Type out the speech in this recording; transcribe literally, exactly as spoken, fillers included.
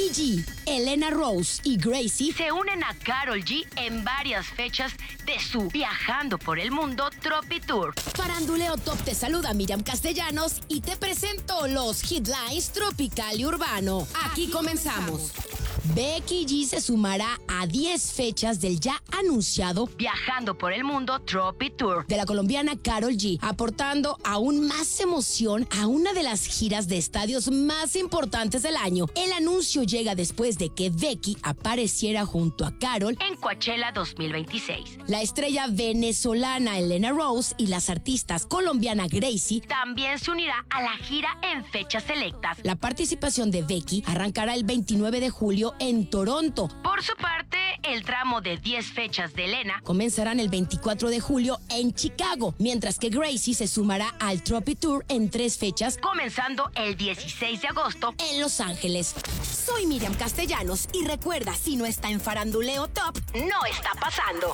Becky G, Elena Rose y Gracie se unen a Karol G en varias fechas de su Viajando por el Mundo Tropi Tour. Faranduleo Top te saluda Miriam Castellanos y te presento los Headlines Tropical y Urbano. Aquí, Aquí comenzamos. comenzamos. Becky G se sumará a diez fechas del ya anunciado Viajando por el Mundo Tropi Tour de la colombiana Karol G, aportando aún más emoción a una de las giras de estadios más importantes del año. El anuncio llega después de que Becky apareciera junto a Karol en Coachella dos mil veintiséis. La estrella venezolana Elena Rose y las artistas colombiana Gracie también se unirá a la gira en fechas selectas. La participación de Becky arrancará el veintinueve de julio en Toronto. Por su parte, el tramo de diez fechas de Elena comenzarán el veinticuatro de julio en Chicago, mientras que Gracie se sumará al Tropi Tour en tres fechas, comenzando el dieciséis de agosto en Los Ángeles. Soy Miriam Castellanos y recuerda, si no está en Faranduleo Top, no está pasando.